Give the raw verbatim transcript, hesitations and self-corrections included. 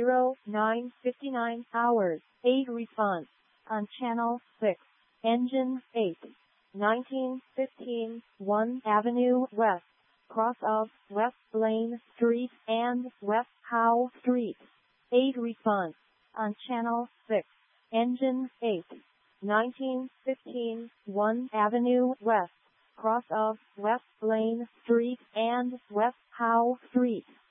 zero nine fifty-nine hours, eight response. On channel six, engine eight, nineteen fifteen, one Avenue West, cross of West Blaine Street and West Howe Street. eight response. On channel six, engine eight, nineteen fifteen, one Avenue West, cross of West Blaine Street and West Howe Street.